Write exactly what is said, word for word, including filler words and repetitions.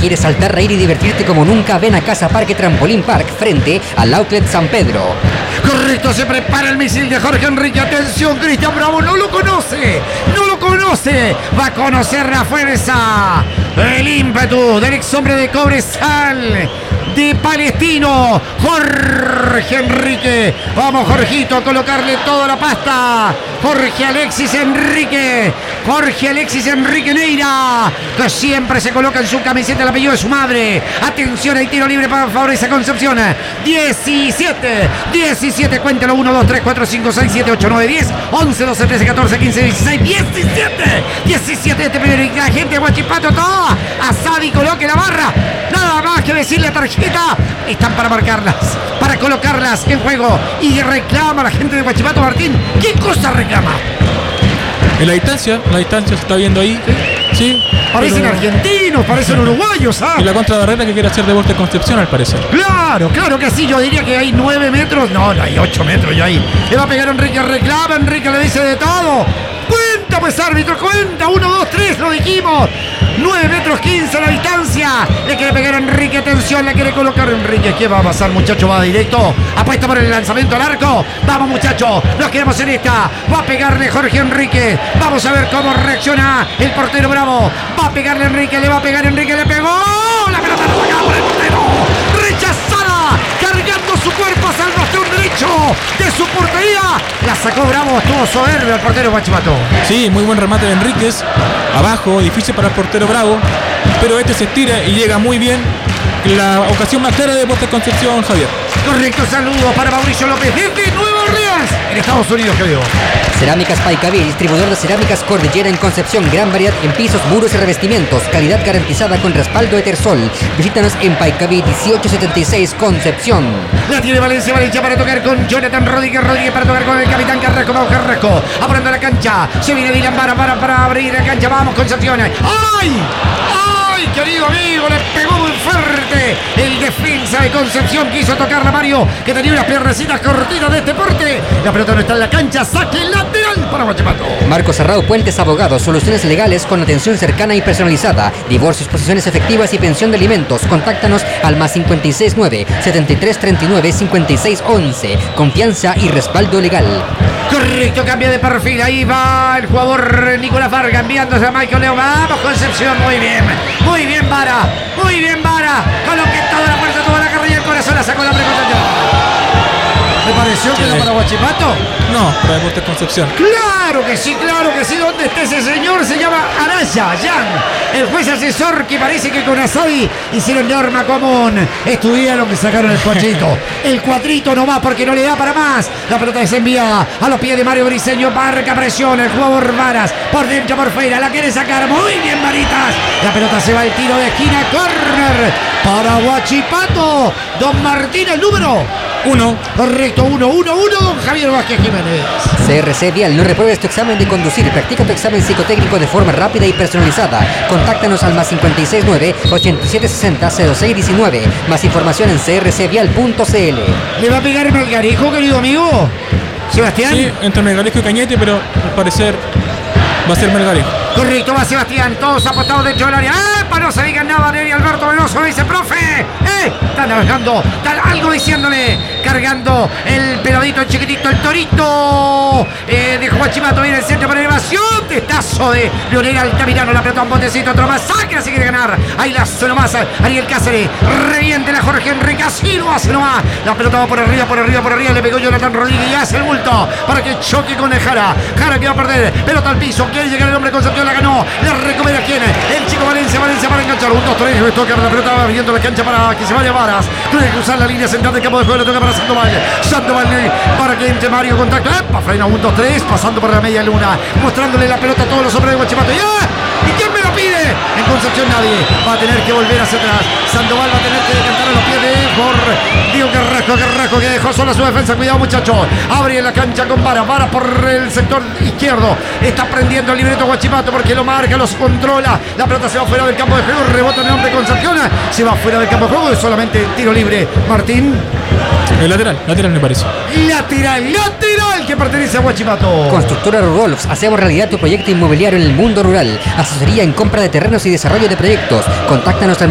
¿Quieres saltar, reír y divertirte como nunca? Ven a Casa Parque Trampolín Park, frente al Outlet San Pedro. Correcto, se prepara el misil de Jorge Enrique. Atención, Cristian Bravo no lo conoce, no lo conoce. Va a conocer la fuerza, el ímpetu del ex hombre de Cobresal, de Palestino, Jorge Enrique. Vamos, Jorgito, a colocarle toda la pasta. Jorge Alexis Enrique, Jorge Alexis Enrique Neira, que siempre se coloca en su camiseta el apellido de su madre. Atención, hay tiro libre para favorecer Concepción. diecisiete, diecisiete, cuéntelo. uno, dos, tres, cuatro, cinco, seis, siete, ocho, nueve, diez, once, doce, trece, catorce, quince, dieciséis, diecisiete, diecisiete. Este primer, la gente de Huachipato toda asada y coloque la barra. Nada más que decirle a tarjeta. Están para marcarlas, para colocarlas en juego. Y reclama la gente de Huachipato, Martín. ¿Qué cosa reclama? En la distancia, la distancia se está viendo ahí. Sí. Parecen pero... argentinos, parecen uruguayos, ¿ah? Y la contrabarrera que quiere hacer de Deportes Concepción, al parecer. Claro, claro que sí. Yo diría que hay nueve metros. No, no hay ocho metros ya ahí. Le va a pegar a Enrique, reclama. Enrique le dice de todo. Cuenta, pues, árbitro, cuenta. Uno, dos, tres, lo dijimos. nueve metros quince la distancia. Le quiere pegar a Enrique, atención, le quiere colocar a Enrique. ¿Qué va a pasar, muchacho? Va directo. Apuesta por el lanzamiento al arco. Vamos, muchacho, nos quedamos en esta. Va a pegarle Jorge Enrique. Vamos a ver cómo reacciona el portero Bravo. Va a pegarle a Enrique, le va a pegar a Enrique, le pegó. La pelota la sacaba por el portero. Rechazada, cargando su cuerpo hacia el bastón derecho de su portería. La sacó Bravo, estuvo soberbio el portero Huachipato. Sí, muy buen remate de Enríquez. Abajo, difícil para el portero Bravo, pero este se estira y llega muy bien. La ocasión más clara de Deportes Concepción, Javier. Correcto, saludos para Mauricio López desde Nueva Orleans, en Estados Unidos, creo. Cerámicas Paicaví, distribuidor de cerámicas Cordillera en Concepción. Gran variedad en pisos, muros y revestimientos. Calidad garantizada con respaldo Etersol. Visítanos en Paicaví dieciocho setenta y seis, Concepción. La tiene Valencia, Valencia para tocar con Jonathan Rodríguez, Rodríguez para tocar con el capitán Carrasco. Vamos, Carrasco, apurando la cancha. Se viene Dylan para, para, para abrir la cancha. Vamos, Concepción. ¡Ay! ¡Ay, querido amigo! Le pegó muy fuerte el defensa de Concepción. Quiso tocarla Mario, que tenía unas piernecitas cortitas de este porte. La pelota no está en la cancha. Saque lateral para Huachipato. Marcos Serrao Puentes Abogados. Soluciones legales con atención cercana y personalizada. Divorcios, posesiones efectivas y pensión de alimentos. Contáctanos al más cincuenta y seis nueve, setenta y tres treinta y nueve, cincuenta y seis once. Confianza y respaldo legal. Correcto, cambia de perfil. Ahí va el jugador Nicolás Vargas enviándose a Michael Leo. Vamos, Concepción. Muy bien. Muy bien, Vara. Muy bien, Vara. Coloque toda la fuerza, toda la carrera y el corazón. La sacó la preconcepción. ¿Me pareció que era para Huachipato? No, para Deportes Concepción. Claro que sí, claro que sí. ¿Dónde está ese señor? Se llama Araya, Jan, el juez asesor, que parece que con Asadi hicieron norma común. Estudiaron que sacaron el cuatrito. El cuatrito no va porque no le da para más. La pelota es enviada a los pies de Mario Briseño. Marca presión el jugador Varas. Por dentro, por fuera. La quiere sacar. Muy bien, Maritas. La pelota se va el tiro de esquina. Corner para Huachipato. Don Martín, el número uno. Correcto, uno, uno, uno, don Javier Vázquez Jiménez. C R C Vial, no repruebes tu examen de conducir. Practica tu examen psicotécnico de forma rápida y personalizada. Contáctanos al más cincuenta y seis nueve, ochenta y siete sesenta, cero seis diecinueve. Más información en c r c vial punto c l. ¿Le va a pegar el Melgarejo, querido amigo? ¿Sebastián? Sí, entre Melgarejo y Cañete, pero al parecer va a ser Melgarejo. Correcto, va Sebastián, todos apostados dentro del área. ¡Eh! Para no se digan nada de él, Alberto Veloso dice, profe. ¡Eh! Están navegando, están algo diciéndole. Cargando el peladito, el chiquitito, el torito eh, de Huachipato. Viene el centro para elevación. Testazo de Leonel Altamirano. La pelota, un botecito, otro más. Saca, se quiere ganar. Ahí la hace nomás Ariel Cáceres. Reviente la Jorge Enrique. Así lo hace nomás. La pelota va por arriba, por arriba, por arriba. Le pegó Jonathan Rodríguez y hace el bulto para que choque con el Jara. Jara que va a perder. Pelota al piso. Quiere llegar el hombre Concepción. La ganó. La recupera quién. El chico Valencia. Valencia para enganchar. Un, dos, tres. Toca la pelota. Va abriendo la cancha para que se vaya Varas. Tiene que cruzar la línea central del campo de juego. Le toca para Sandoval. Sandoval para que entre Mario. Contacto. ¡Epa! Frena un, dos, tres. Pasando por la media luna. Mostrándole la pelota a todos los hombres de Huachipato. ¡Ya! ¿Y quién me la pide? En Concepción nadie. Va a tener que volver hacia atrás. Sandoval va a tener que decantar a los pies de por Diego Carrasco. Carrasco que dejó sola su defensa. Cuidado, muchachos. Abre la cancha con Vara. Vara por el sector izquierdo. Está prendiendo el libreto Huachipato porque lo marca, los controla. La pelota se va fuera del campo de juego. Rebota en el hombre de Concepción. Se va fuera del campo de juego. Es solamente tiro libre. Martín. El lateral, lateral me parece. Lateral, lateral que pertenece a Huachipato. Constructora Rudolfs, hacemos realidad tu proyecto inmobiliario en el mundo rural. Asesoría en compra de terrenos y desarrollo de proyectos. Contáctanos al